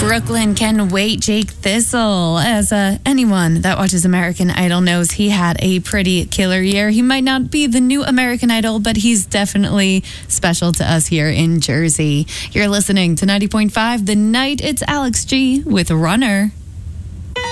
Brooklyn can wait. Jake Thistle, as anyone that watches American Idol knows, he had a pretty killer year. He might not be the new American Idol, but he's definitely special to us here in Jersey. You're listening to 90.5 The Night. It's Alex G with Runner.